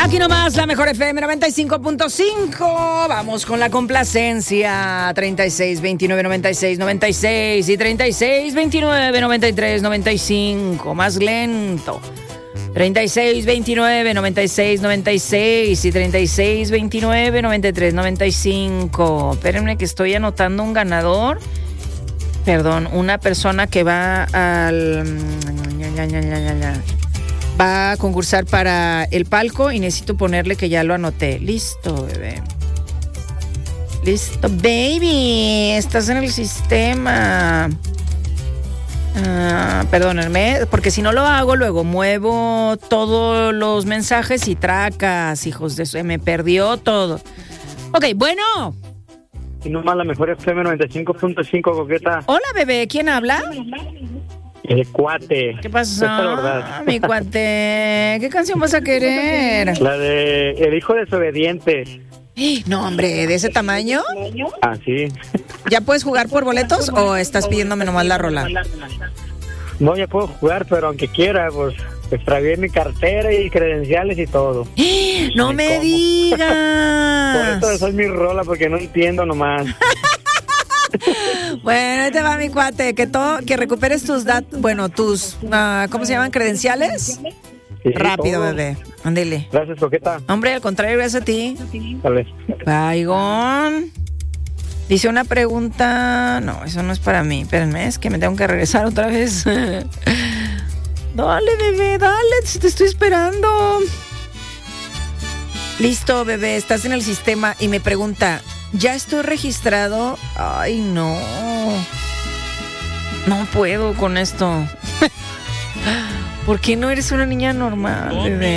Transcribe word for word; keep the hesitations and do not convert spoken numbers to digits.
Aquí nomás, la mejor F M noventa y cinco punto cinco. Vamos con la complacencia. treinta y seis, veintinueve, noventa y seis, noventa y seis y treinta y seis, veintinueve, noventa y tres, noventa y cinco. Más lento. treinta y seis, veintinueve, noventa y seis, noventa y seis y treinta y seis, veintinueve, noventa y tres, noventa y cinco. Espérenme que estoy anotando un ganador. Perdón, una persona que va al... va a concursar para el palco y necesito ponerle que ya lo anoté. Listo, bebé. Listo, baby. Estás en el sistema. Ah, perdónenme, porque si no lo hago, luego muevo todos los mensajes y tracas, hijos de su... Me perdió todo. Ok, bueno. Y nomás la mejor F M noventa y cinco punto cinco, coqueta. Hola, bebé. ¿Quién habla? El cuate. ¿Qué pasó? Esta es la verdad. Mi cuate. ¿Qué canción vas a querer? La de El hijo desobediente. No, hombre, ¿de ese tamaño? Ah, sí. ¿Ya puedes jugar por boletos o estás pidiéndome nomás la rola? No, ya puedo jugar, pero aunque quiera, pues extravié mi cartera y credenciales y todo. ¡No me ¿Cómo? digas! Por eso es mi rola, porque no entiendo nomás. Bueno, ahí te va, mi cuate, que todo, que recuperes tus datos, bueno, tus, uh, ¿cómo se llaman? ¿Credenciales? Sí, Rápido, todo. bebé, ándele. Gracias, coqueta. Hombre, al contrario, gracias a ti. Vale. Baigón. Dice una pregunta, no, eso no es para mí, espérenme, es que me tengo que regresar otra vez. Dale, bebé, dale, te estoy esperando. Listo, bebé, estás en el sistema y me pregunta, ¿ya estoy registrado? Ay, no. No puedo con esto. ¿Por qué no eres una niña normal, bebé?